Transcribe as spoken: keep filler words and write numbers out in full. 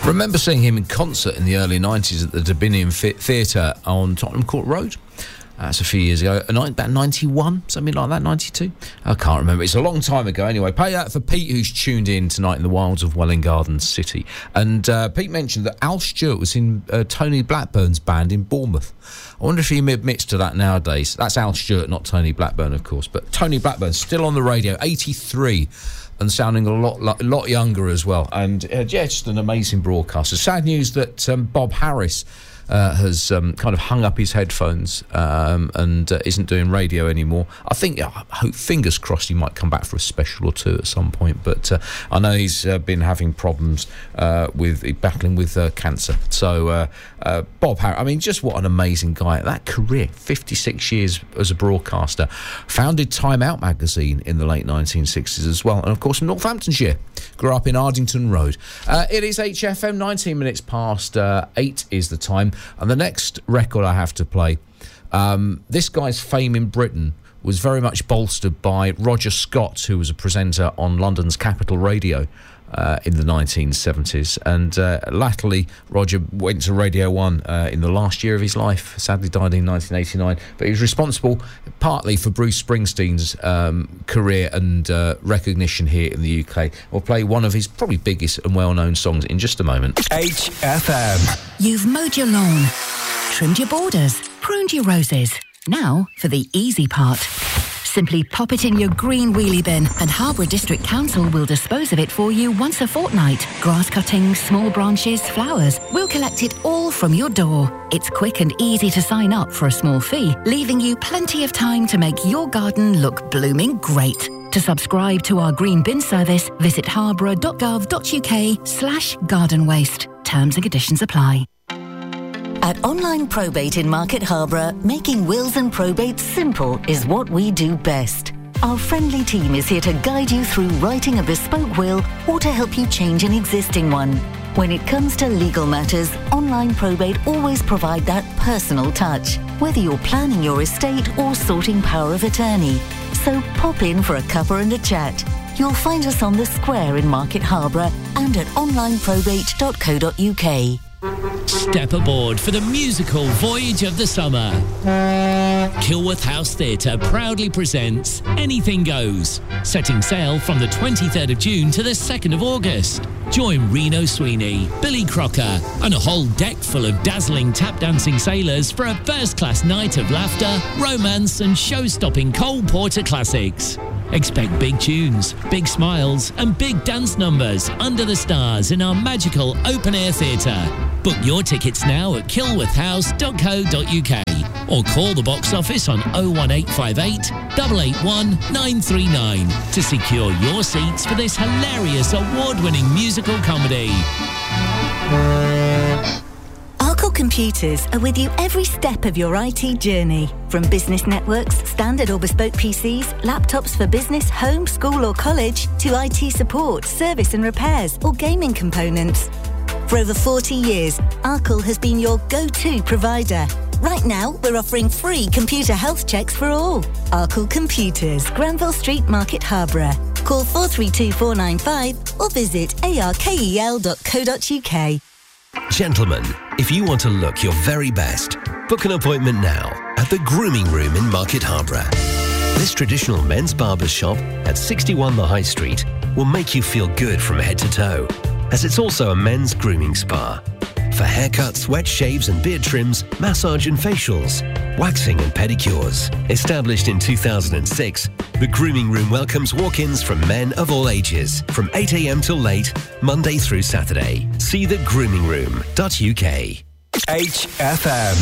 Remember seeing him in concert in the early nineties at the Dabinian Theatre on Tottenham Court Road. That's a few years ago, about ninety-one, something like that, ninety-two. I can't remember. It's a long time ago. Anyway, pay that for Pete, who's tuned in tonight in the wilds of Welwyn Garden City. And uh, Pete mentioned that Al Stewart was in uh, Tony Blackburn's band in Bournemouth. I wonder if he admits to that nowadays. That's Al Stewart, not Tony Blackburn, of course. But Tony Blackburn, still on the radio, eighty-three, and sounding a lot, lot, lot younger as well. And uh, yeah, just an amazing broadcaster. Sad news that um, Bob Harris Uh, has um, kind of hung up his headphones um, and uh, isn't doing radio anymore. I think, I hope, fingers crossed, he might come back for a special or two at some point. But uh, I know he's uh, been having problems uh, with battling with uh, cancer. So uh, uh, Bob Harris, I mean, just what an amazing guy. That career, fifty-six years as a broadcaster. Founded Time Out magazine in the late nineteen sixties as well. And of course, Northamptonshire. Grew up in Ardington Road. Uh, it is H F M, nineteen minutes past uh, eight is the time. And the next record I have to play, um, this guy's fame in Britain was very much bolstered by Roger Scott, who was a presenter on London's Capital Radio uh, in the nineteen seventies. And uh, latterly, Roger went to Radio one uh, in the last year of his life, sadly died in nineteen eighty-nine. But he was responsible partly for Bruce Springsteen's um, career and uh, recognition here in the U K. We'll play one of his probably biggest and well-known songs in just a moment. H F M. You've mowed your lawn, trimmed your borders, pruned your roses. Now for the easy part. Simply pop it in your green wheelie bin and Harborough District Council will dispose of it for you once a fortnight. Grass cuttings, small branches, flowers. We'll collect it all from your door. It's quick and easy to sign up for a small fee, leaving you plenty of time to make your garden look blooming great. To subscribe to our green bin service, visit harborough.gov.uk slash garden waste. Terms and conditions apply. At Online Probate in Market Harborough, making wills and probates simple is what we do best. Our friendly team is here to guide you through writing a bespoke will or to help you change an existing one. When it comes to legal matters, Online Probate always provide that personal touch, whether you're planning your estate or sorting power of attorney. So pop in for a cuppa and a chat. You'll find us on the square in Market Harborough and at online probate dot co dot uk. Step aboard for the musical voyage of the summer. Kilworth House Theatre proudly presents Anything Goes, setting sail from the twenty-third of June to the second of August. Join Reno Sweeney, Billy Crocker, and a whole deck full of dazzling tap-dancing sailors for a first-class night of laughter, romance, and show-stopping Cole Porter classics. Expect big tunes, big smiles, and big dance numbers under the stars in our magical open-air theatre. Book your tickets now at kilworth house dot co dot uk or call the box office on oh one eight five eight, eight eight one, nine three nine to secure your seats for this hilarious award-winning musical comedy. Arkle Computers are with you every step of your I T journey. From business networks, standard or bespoke P Cs, laptops for business, home, school or college, to I T support, service and repairs, or gaming components. For over forty years, Arkle has been your go-to provider. Right now, we're offering free computer health checks for all. Arkle Computers, Granville Street, Market Harborough. Call four three two four nine five or visit arkel dot co dot uk. Gentlemen, if you want to look your very best, book an appointment now at the Grooming Room in Market Harborough. This traditional men's barber shop at sixty-one The High Street will make you feel good from head to toe, as it's also a men's grooming spa. For haircuts, wet shaves and beard trims, massage and facials, waxing and pedicures. Established in two thousand six, the Grooming Room welcomes walk-ins from men of all ages, from eight a m till late, Monday through Saturday. See the grooming room dot uk. H F M.